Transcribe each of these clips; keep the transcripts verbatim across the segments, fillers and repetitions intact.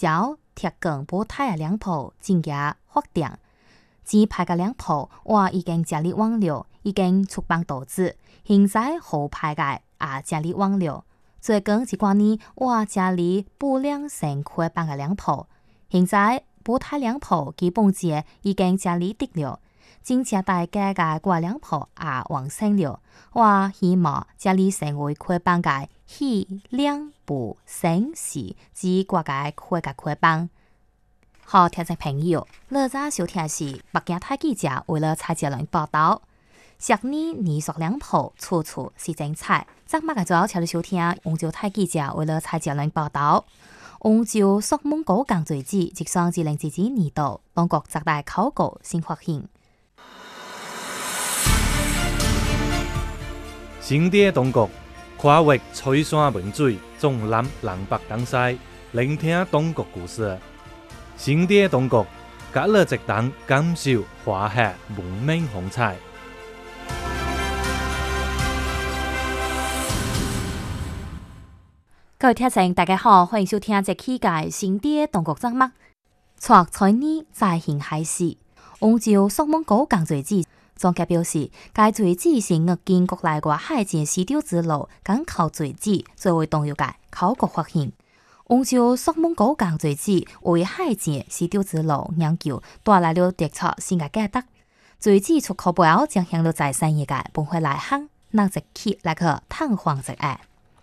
朝铁梗波太嘅兩鋪正價發展，只派嘅兩鋪我已經家裡忘了，已經出版多子，現在後派嘅啊家裡忘了。最近一掛年我家裡補兩成開辦嘅兩鋪，現在波太兩鋪基本節已經家裡得了。正正大家嘅掛兩鋪也完成了，我希望家裡成為開辦嘅喜兩部盛事之掛嘅開嘅開辦。好，聽眾朋友，呢則收聽是北京大記者為了蔡傑倫報道。昔年二十兩鋪處處是精彩，今日嘅早請你收聽廣州大記者為了蔡傑倫報道。廣州塑門高工最子即上二零二二年度當局十大考古新發現。 新店當局跨越翠山文水，縱覽南北東西，聆聽當局故事。新店當局隔了一檔感受華夏文明風采。各位聽眾大家好，歡迎收聽這期嘅新店當局節目。從去年在興海市，廣州塑門高工最子。總結表示，該最子是日建國內外海前絲綢之路港口最子最為重要嘅考古發現。廣州塑門高工最子為海前絲綢之路研究帶來了突出新嘅價值。最子出口表將向到在產業嘅本會來行，讓一期來去探訪一下。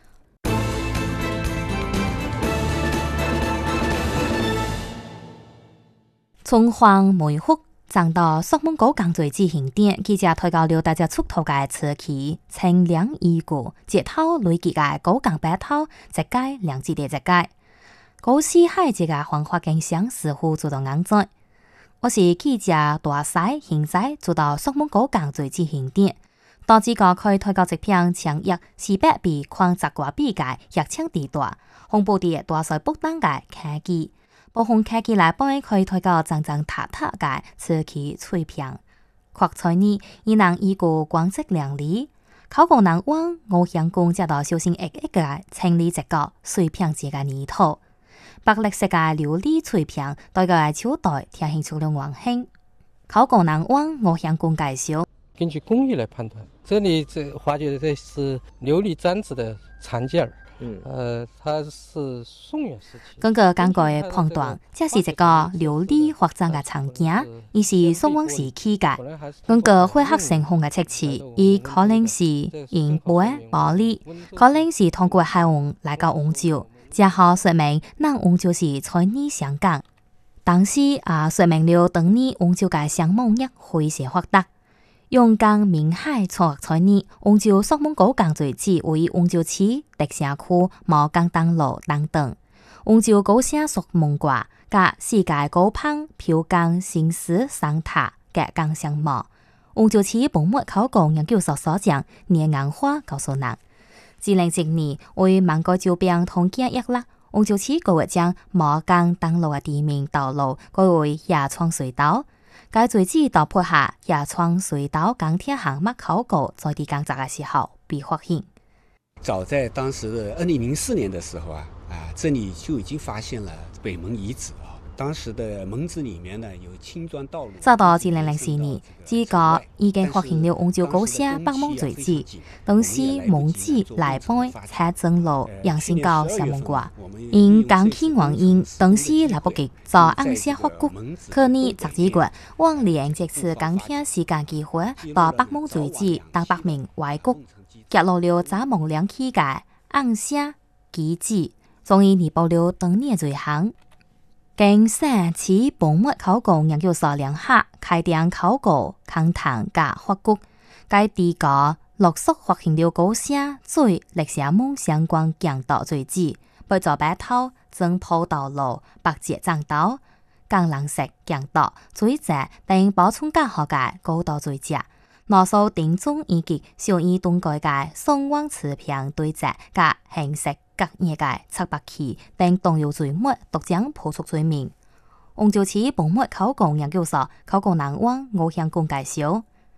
從黃梅福長到塑門高工最子慶典，記者推告了大家出頭嘅詞期，清涼依古，節頭累積嘅高工白頭，一屆兩季嘅一屆。高師海節嘅黃花景象似乎做到硬在。我是記者大西現在做到塑門高工最子慶典，當時個佢推告一篇長約四百比礦十掛比嘅熱情地大，紅布地大水不當嘅科技。部分科技來幫佢推告真真塔塔嘅瓷器碎片，確在呢，伊能依個光澤亮麗，考古人往五香宮接到小心翼翼嘅清理一個碎片節嘅泥土，白綠色嘅琉璃碎片對個手袋體現出了溫馨。考古人往五香宮介紹， 根據工藝來判斷，這裡這發掘的這是琉璃簪子的殘件兒。嗯，呃，它是宋元時期。根據根據嘅判斷，這是一個琉璃或者嘅長件，伊是宋王時期嘅。根據會客成紅嘅測詞，伊可能是銀杯、玻璃，可能是通過海運來到廣州。這好說明，咱廣州是在呢香港。當時啊，說明了當年廣州嘅商貿業非常發達。陽江明海錯在呢，廣州塑門高工最子為廣州市德城區毛港東路等等。廣州高聲塑門掛甲世界高攀漂港新思生態嘅工商模。廣州市本末考古研究所所長聶硬花告訴人，二零一年為萬個招標統計一啦，廣州市個月將毛港東路嘅地面道路改為野創隧道。該最子到配下野創隧道鋼鐵項目考古在地工作嘅時候被發現。 早在當時的二零零四年的時候啊，啊，這裡就已經發現了北門遺址啊。當時的門址裡面呢有青磚道路。直到二零零四年，這個已經發現了廣州高聲北門最子，當時門址來幫車正路陽新高小門掛，因鋼氣原因，當時來不及做暗下發掘，可呢十幾月往年這次鋼鐵時間機會到北門最子當北面挖掘，揭露了這門兩起嘅暗下機制，終於彌補了當年罪行。經省市本末考古研究所聯合開展考古勘探甲發掘，該地個陸續發現了高聲最歷史門相關建築最子，背做白頭正鋪道路、白節棧道、鋼藍色建築最窄等保存較好嘅高度最值。羅數定中以及小以東改嘅宋王瓷片對折甲形式隔熱嘅七百期等動搖罪末獨將破除罪名。廣州市本末考古研究所考古人往五香宮介紹，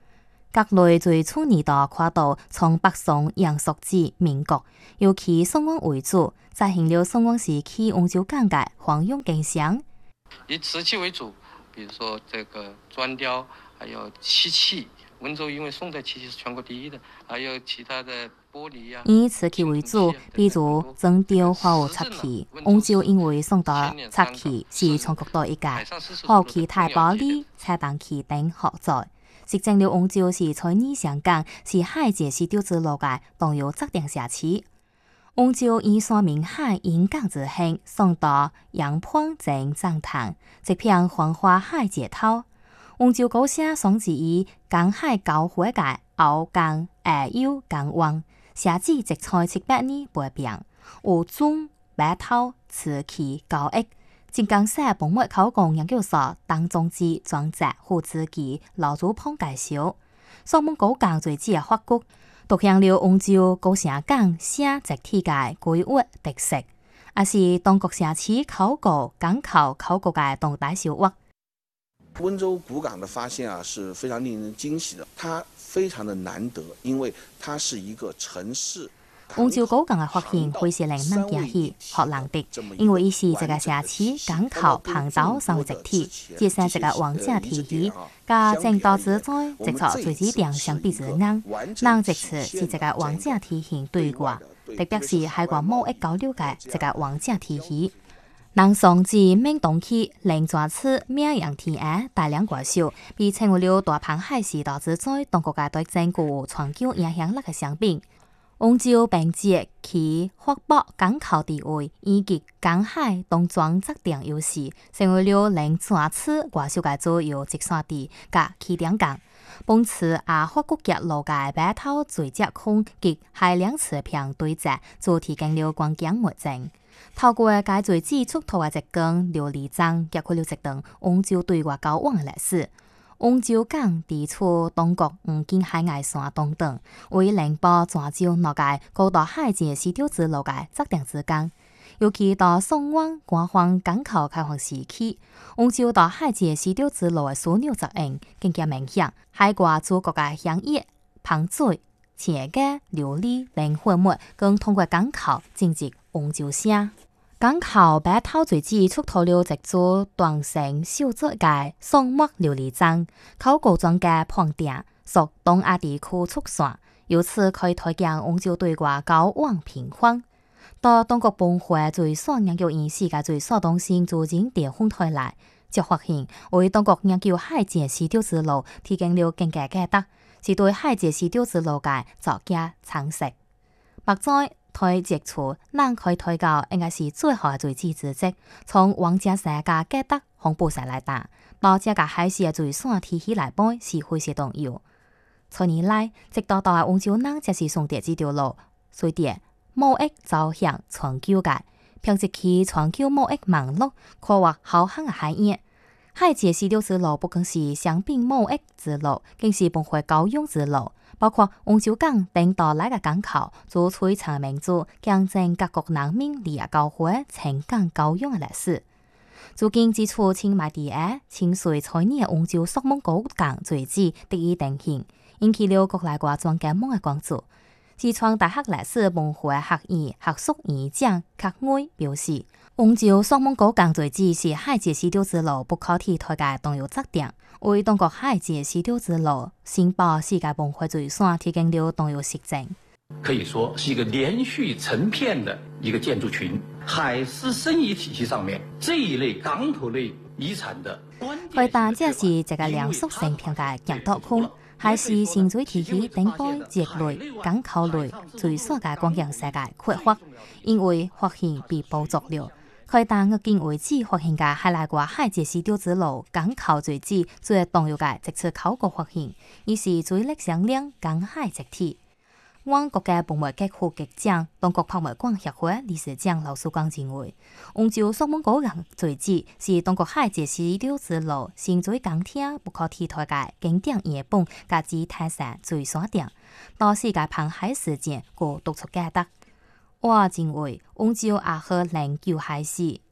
各类最初年代看到从北宋、杨肃至民国，尤其宋王为主，再现了宋王时期温州港嘅繁荣景象。 以瓷器为主，比如说这个砖雕，还有漆器。温州因为宋代漆器是全国第一的，还有其他的玻璃啊。 以瓷器为主，比如砖雕、花画漆器。温州因为宋代漆器是全国第一嘅，和其他玻璃、彩蛋器等合作。实证了温州是在你上港，是海界丝绸之路嘅重要指定城市。温州以山明海沿港之兴，宋代杨浦正涨潭，一片繁华海街头。温州高写双字以港海交汇嘅鳌港下游港湾，写字一采七百年不变，有砖、白头、瓷器交易。金刚社本末考古研究所当中之专责副主记刘祖鹏介绍，宋蒙古港最早嘅发掘，独享了温州高城港写直体嘅规划特色，也是当国城市考古港口考古嘅重大收获。 温州古港的发现啊是非常令人惊喜的，它非常的难得，因为它是一个城市。 温州古港嘅发现会是令人惊喜、学人的，因为伊是一个城市港口旁道三位一体，接上一个王者体系，甲正道之在直错最指定相比之硬，人直次是一个王者体系对话，特别是海外贸易交流嘅一个王者体系。南宋至闽东区零抓次名扬天涯大量怪兽，被称为了大螃海时代之在当国嘅对整个全球影响力嘅商品。温州凭借其发达港口地位以及港海东庄指定优势，成为了零抓次怪兽嘅主要集散地甲起点港。本次也发掘揭露嘅白头坠石坑及海量瓷片堆积，就提供了关键物证。透过该罪指出土嘅一根琉璃章，揭开了一段温州对外交往嘅历史。温州港地处东国黄金海岸线东端，为宁波泉州两界高大海界丝绸之路嘅指定之港。尤其到宋汪官方港口开放时期，温州到海界丝绸之路嘅枢纽作用更加明显。海外诸国嘅香叶、螃水、茄嘅琉璃等货物，更通过港口进入温州城。港口白头最指出土了一组断成秀作嘅宋末琉璃章，考古专家判定属东亚地区出线，由此可以推荐温州对外交往平缓。到中国本会最所研究院世界最所中心驻景地分推来，就发现为中国研究海界丝绸之路提供了更加解答，是对海界丝绸之路嘅作家常识。目在推接触，咱可以推到应该是最后嘅最指之迹，从王家社嘅解答红布上来打，到这个海事嘅最线体系来背是非常重要。从年来，直到到温州人就是上地这条路，随着贸易走向全球嘅，凭借其全球贸易网络，跨越浩瀚嘅海洋。海界丝绸之路不仅是商品贸易之路，更是文化交往之路。包括温州港等到来嘅港口，做璀璨明珠，见证各国人民利益交汇、情感交往嘅历史。如今之处清迈地下清水彩泥嘅温州索蒙古港遗址得以定型，引起了国内外专家们嘅关注。四川大学历史文化学院学术院长阙伟表示，温州索蒙古港遗址是海界丝绸之路不可替代嘅重要指点，为中国海界丝绸之路申报世界文化遗产提供了重要实证。 可以说是一个连续成片的一个建筑群。海事申遗体系上面这一类港口类遗产的关键， 回答这是一个连续成片嘅建筑群。还是新水体系顶摆节类、港口类最所嘅关键世界扩发，因为发现被捕捉了。开当迄件位置发现嘅海内外海界丝绸之路港口遗址最重要嘅一次考古发现，伊是水力相连港海集体。阮国家文物局副局长、中国博物馆协会理事长刘树光认为，温州索蒙古港遗址是中国海界丝绸之路新水港厅不可替代嘅经典样本，甲之泰山最山顶，到世界螃海事件个独出解答。我认为温州也可能旧海事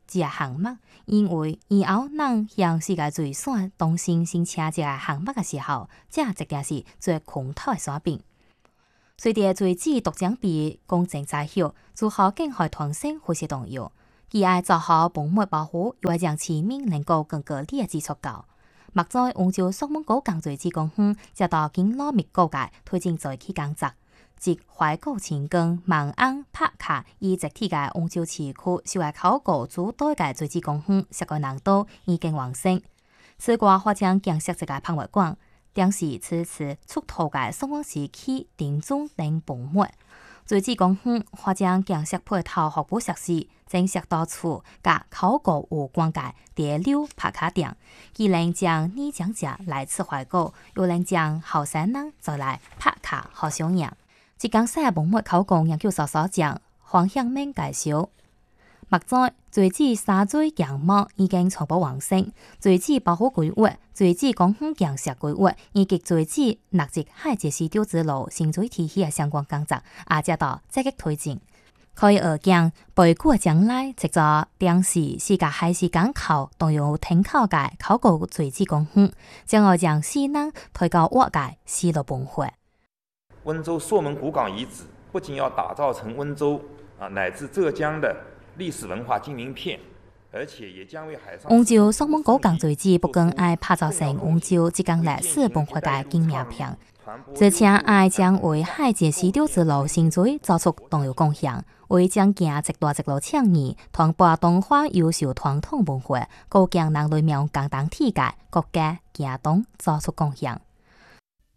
这个項目，因為以後咱向世界最山東升新車這個項目嘅時候，這一定是最空頭嘅山邊。隨着最近讀獎比公正在後，如何更害團生或是重要，佢愛做好本末保護，又會讓市民能夠更加理解足夠。目在溫州宿門高工最之公園，接到經羅密高界推進在起工作。即懷舊情根、萬安、拍卡以集體嘅溫州市區，受嘅考古主導嘅最之公園，設個難度已經完成。此外，發展建設一個博物館，當時此次出土嘅宿門市區定中等本末。最之公園發展建設配套服務設施，增設多處甲考古有關嘅地溜拍卡店，既能將年長者來此懷舊，又能將後生人再來拍卡好賞樣。浙江省文物考古研究所所長黃向明介紹，目前最之沙水項目已經初步完成，最之保護規劃、最之公園建設規劃以及最之納入海節絲綢之路成水體系嘅相關工作，也得到積極推進。可以預見，不久嘅將來，藉助當時世界海事港口都有停靠嘅考古最之公園，將會將市人推高我嘅絲路文化。 溫州朔門古港遺址不僅要打造成溫州啊乃至浙江的歷史文化金名片，而且也將為海上。 溫州朔門古港遺址不僅愛打造成溫州浙江歷史文化嘅金名片，而且愛將為海節絲綢之路成水做出重要貢獻，為將行一大一路倡議，傳播東華優秀傳統文化，構建人類命共同體嘅國家行動做出貢獻。